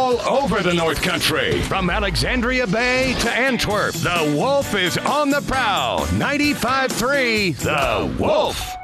all over the North Country. From Alexandria Bay to Antwerp, the Wolf is on the prowl. 95.3 The Wolf.